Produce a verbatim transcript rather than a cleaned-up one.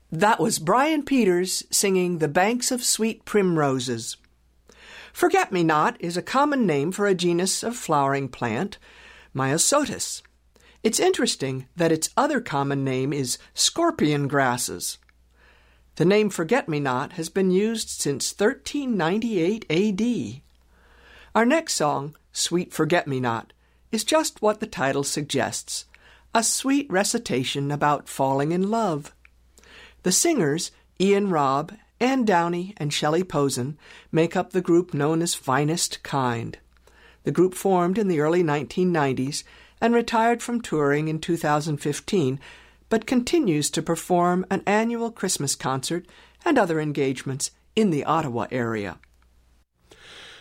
That was Brian Peters singing The Banks of Sweet Primroses. Forget-me-not is a common name for a genus of flowering plant, Myosotis. It's interesting that its other common name is scorpion grasses. The name forget-me-not has been used since thirteen ninety-eight A D. Our next song, Sweet Forget-me-not, is just what the title suggests, a sweet recitation about falling in love. The singers, Ian Robb, Ann Downey, and Shelley Posen, make up the group known as Finest Kind. The group formed in the early nineteen nineties and retired from touring in two thousand fifteen, but continues to perform an annual Christmas concert and other engagements in the Ottawa area.